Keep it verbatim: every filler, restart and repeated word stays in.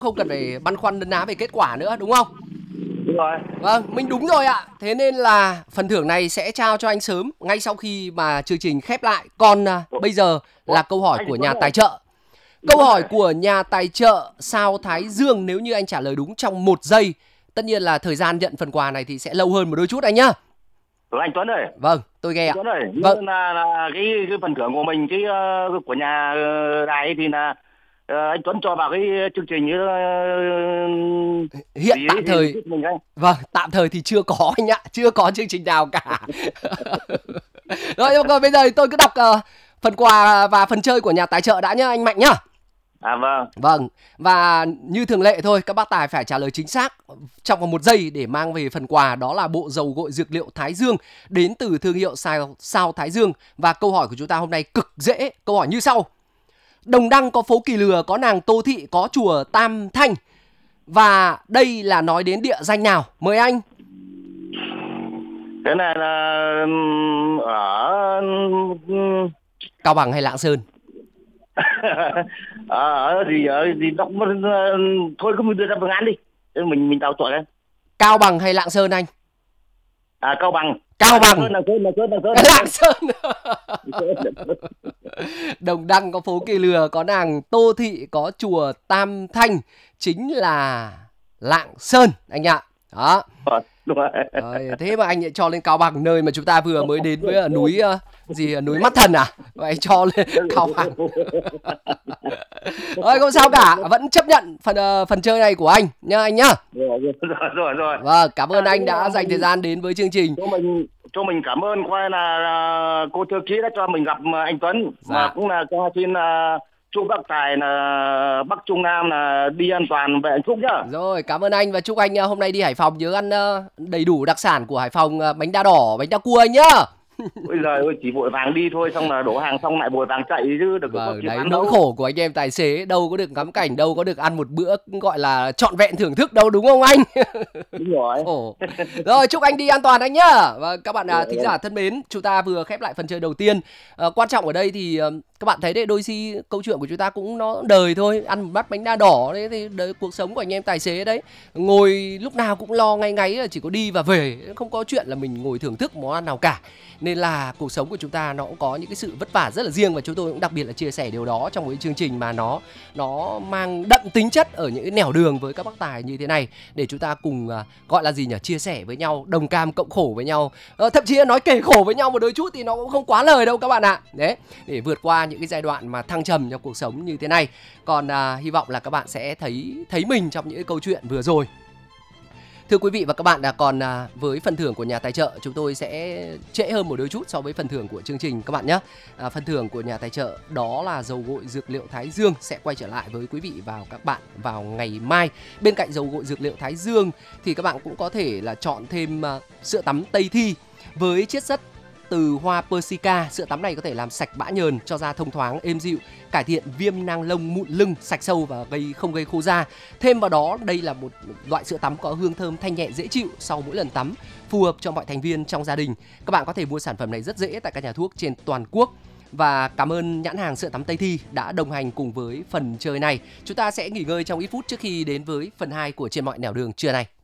không cần phải băn khoăn nấn ná về kết quả nữa đúng không? Đúng rồi. Vâng, mình đúng rồi ạ. Thế nên là phần thưởng này sẽ trao cho anh sớm ngay sau khi mà chương trình khép lại. Còn à, Ủa, bây giờ Ủa, là câu hỏi anh của Tuấn nhà ơi, tài trợ. anh Câu Tuấn hỏi ơi. của nhà tài trợ Sao Thái Dương, nếu như anh trả lời đúng trong một giây, tất nhiên là thời gian nhận phần quà này thì sẽ lâu hơn một đôi chút anh nhá. Ừ, anh Tuấn ơi, Vâng, tôi nghe anh ạ. Tuấn ơi, Vâng, như là, là cái, cái phần thưởng của mình, cái uh, của nhà uh, đài ấy thì là uh, anh Tuấn cho vào cái chương trình như uh, hiện gì ấy tạm thì thời giúp mình anh. vâng, tạm thời thì chưa có anh ạ, chưa có chương trình nào cả. Rồi, rồi bây giờ thì tôi cứ đọc ờ, phần quà và phần chơi của nhà tài trợ đã nhá anh Mạnh nhá. À vâng. Vâng, và như thường lệ thôi, các bác tài phải trả lời chính xác trong vòng một giây để mang về phần quà, đó là bộ dầu gội dược liệu Thái Dương đến từ thương hiệu Sao, Sao Thái Dương. Và câu hỏi của chúng ta hôm nay cực dễ, câu hỏi như sau. Đồng Đăng có phố Kỳ Lừa, có nàng Tô Thị, có chùa Tam Thanh. Và đây là nói đến địa danh nào? Mời anh. Cái này là um, ở Cao Bằng hay Lạng Sơn? ở ở gì ở gì đọc thôi cứ đưa ra phương án đi. Thế mình mình tạo tội đấy. Cao Bằng hay Lạng Sơn anh? À Cao Bằng. Cao À, Bằng. Lạng Sơn, Lạng Sơn, Lạng Sơn, Lạng Sơn. Lạng Sơn. Đồng Đăng có phố Kỳ Lừa, có nàng Tô Thị, có chùa Tam Thanh, chính là Lạng Sơn anh ạ. Đó. Đúng rồi. Rồi, thế mà anh lại cho lên Cao Bằng, nơi mà chúng ta vừa mới đến với uh, núi uh, gì uh, núi Mắt Thần à? Vậy cho lên Cao Bằng. Rồi không sao cả, vẫn chấp nhận phần uh, phần chơi này của anh nhá anh nhá. Rồi rồi rồi. rồi. Vâng, cảm ơn À, anh đã dành thời gian đến với chương trình. Cho mình cho mình cảm ơn coi là, là cô thư ký đã cho mình gặp anh Tuấn. Dạ. Mà cũng là cho xin là chúc bác Tài là Bắc Trung Nam là đi an toàn về hạnh phúc nhá. Rồi, cảm ơn anh và chúc anh uh, hôm nay đi Hải Phòng nhớ ăn uh, đầy đủ đặc sản của Hải Phòng, uh, bánh đa đỏ, bánh đa cua anh nhá. Bây giờ ơi, chỉ vội vàng đi thôi, xong là đổ hàng xong lại vội vàng chạy chứ được có Vâng, kịp đấy ăn nỗi đâu. khổ của anh em tài xế, đâu có được ngắm cảnh, đâu có được ăn một bữa gọi là trọn vẹn thưởng thức đâu, đúng không anh? Đúng rồi. Ồ. Rồi, chúc anh đi an toàn anh nhá. Và các bạn à, thính giả thân mến, chúng ta vừa khép lại phần chơi đầu tiên. À, quan trọng ở đây thì à, các bạn thấy đấy, đôi khi câu chuyện của chúng ta cũng nó đời thôi, ăn một bát bánh đa đỏ đấy thì đời cuộc sống của anh em tài xế đấy. Ngồi lúc nào cũng lo ngay ngáy là chỉ có đi và về, không có chuyện là mình ngồi thưởng thức món ăn nào cả. Nên là cuộc sống của chúng ta nó cũng có những cái sự vất vả rất là riêng, và chúng tôi cũng đặc biệt là chia sẻ điều đó trong một cái chương trình mà nó nó mang đậm tính chất ở những cái nẻo đường với các bác tài như thế này, để chúng ta cùng uh, gọi là gì nhỉ, chia sẻ với nhau, đồng cam cộng khổ với nhau, ờ, thậm chí là nói kể khổ với nhau một đôi chút thì nó cũng không quá lời đâu các bạn ạ. Đấy, để vượt qua những cái giai đoạn mà thăng trầm trong cuộc sống như thế này. Còn uh, hy vọng là các bạn sẽ thấy thấy mình trong những cái câu chuyện vừa rồi. Thưa quý vị và các bạn, đã còn à, với phần thưởng của nhà tài trợ, chúng tôi sẽ trễ hơn một đôi chút so với phần thưởng của chương trình các bạn nhé. À, phần thưởng của nhà tài trợ đó là dầu gội dược liệu Thái Dương sẽ quay trở lại với quý vị và các bạn vào ngày mai. Bên cạnh dầu gội dược liệu Thái Dương thì các bạn cũng có thể là chọn thêm à, sữa tắm Tây Thi với chiết xuất từ hoa Persica. Sữa tắm này có thể làm sạch bã nhờn, cho da thông thoáng, êm dịu, cải thiện viêm nang lông, mụn lưng, sạch sâu và gây không gây khô da. Thêm vào đó, đây là một loại sữa tắm có hương thơm thanh nhẹ dễ chịu sau mỗi lần tắm, phù hợp cho mọi thành viên trong gia đình. Các bạn có thể mua sản phẩm này rất dễ tại các nhà thuốc trên toàn quốc. Và cảm ơn nhãn hàng sữa tắm Tây Thi đã đồng hành cùng với phần chơi này. Chúng ta sẽ nghỉ ngơi trong ít phút trước khi đến với phần hai của Trên Mọi Nẻo Đường trưa nay.